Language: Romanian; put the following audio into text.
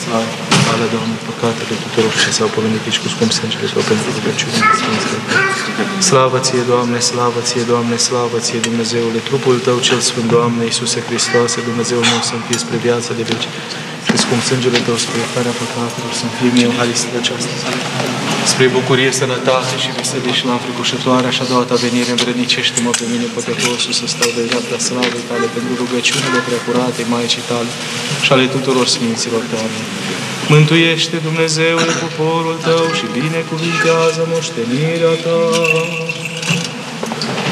ale Doamne, păcatele tuturor ce s-au pomenit aici cu scump sângele Tău pentru rugăciunea Sfinților. Slavă Ție, Doamne, slavă Ție, Doamne, slavă Ție, Dumnezeule, trupul Tău cel Sfânt, Doamne, Iisuse Hristoase, Dumnezeul meu, să-mi fie spre viața de veci și scump sângele Tău spre iertarea păcatelor, să-mi fie mie Euharistia aceasta, spre bucurie, sănătate și veselie și la înfricoșătoare, așa de ta venire, învrednicește-mă pe mine, păcătosul, să stau de dreapta slavei Tale pentru rugăciunile preacurate Maicii Tale și ale tuturor Sfinților Tale. Mântuiește, Dumnezeule, poporul Tău și binecuvintează moștenirea Ta.